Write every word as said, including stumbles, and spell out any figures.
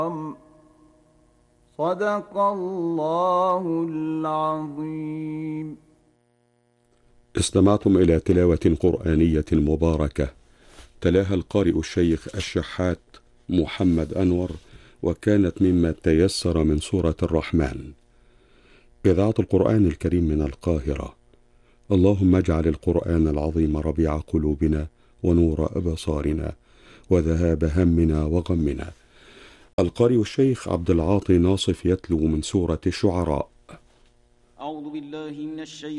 صدق الله العظيم. استمعتم إلى تلاوة قرآنية مباركة تلاها القارئ الشيخ الشحات محمد أنور، وكانت مما تيسر من سورة الرحمن. إذاعة القرآن الكريم من القاهرة. اللهم اجعل القرآن العظيم ربيع قلوبنا ونور أبصارنا وذهاب همنا وغمنا. القارئ الشيخ عبد العاطي ناصف يتلو من سورة الشعراء. أعوذ بالله من الشيطان